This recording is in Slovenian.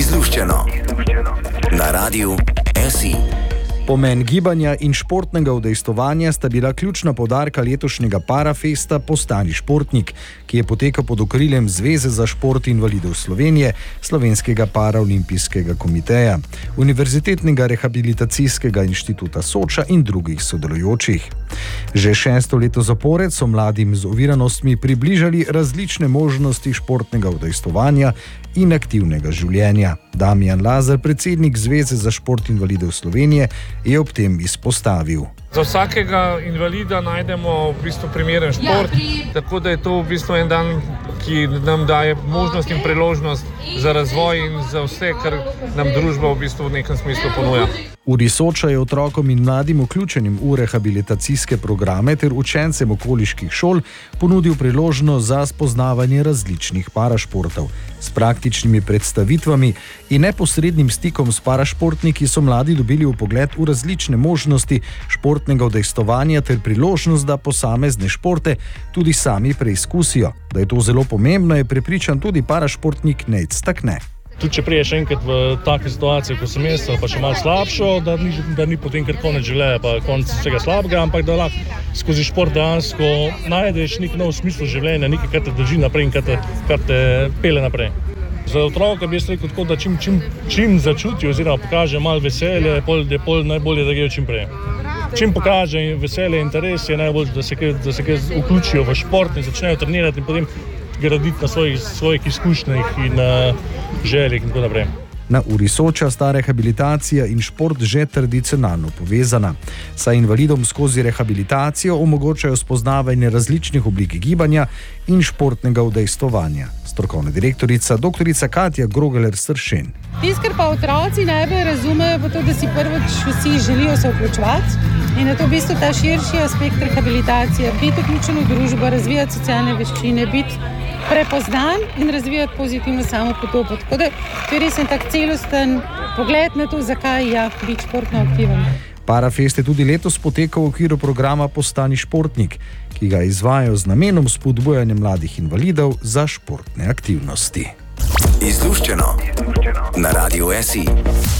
Izluščeno na Radiu SI. Pomen gibanja in športnega udejstvovanja sta bila ključna poudarka letošnjega Parafesta Postani športnik, ki je potekal pod okriljem Zveze za šport invalidov Slovenije, Slovenskega paraolimpijskega komiteja, Univerzitetnega rehabilitacijskega inštituta Soča in drugih sodelujočih. Že 6. leto zapored so mladim z oviranostmi približali različne možnosti športnega udejstvovanja in aktivnega življenja. Damijan Lazar, predsednik Zveze za šport invalidov Slovenije, je ob tem izpostavil. Za vsakega invalida najdemo v bistvu primeren šport, tako da je to v bistvu en dan, ki nam daje možnost in priložnost za razvoj in za vse, kar nam družba v bistvu v nekem smislu ponuja. URI Soča je otrokom in mladim vključenim v rehabilitacijske programe ter učencem okoliških šol ponudil priložnost za spoznavanje različnih parašportov. S praktičnimi predstavitvami in neposrednim stikom s parašportniki so mladi dobili vpogled v različne možnosti športnega udejstvovanja ter priložnost, da posamezne športe tudi sami preizkusijo. Da je to zelo pomembno, je prepričan tudi parašportnik Nejc Stakne. Tudi če priješ enkrat v take situacije, ko sem jaz, pa še malo slabšo, da ni potem kar konec življenja, pa konec vsega slabega, ampak da lahko skozi šport dejansko najdeš nek nov smisel življenja, nekaj, kar te drži naprej in kar te pele naprej. Za otroka bi jaz rekel tako, da čim začutijo oziroma pokaže malo veselje, je pol najbolje, da grejo čim prej. Čim pokaže veselje, interes, je najbolje, da se vključijo v šport in začnejo trenirati in potem graditi na svojih izkušnjah in željah in tako naprej. Na URI Soča sta rehabilitacija in šport že tradicionalno povezana, saj invalidom skozi rehabilitacijo omogočajo spoznavanje različnih oblik gibanja in športnega udejstvovanja. Strokovna direktorica dr. Katja Grogeler-Sršen. Tisto, kar pa otroci najbolj razumejo, bo to, da si prvič vsi želijo se vključevati in je to v bistvu ta širši aspekt rehabilitacije, biti vključen v družbo, razvijati socialne veščine, biti prepoznan in razvijati pozitivno samopodobo. Tako da to je res en tak celosten pogled na to, zakaj biti športno aktiven. Parafest je tudi letos potekal v okviru programa Postani športnik, ki ga izvajajo z namenom spodbujanja mladih invalidov za športne aktivnosti. Izluščeno na Radiu SI.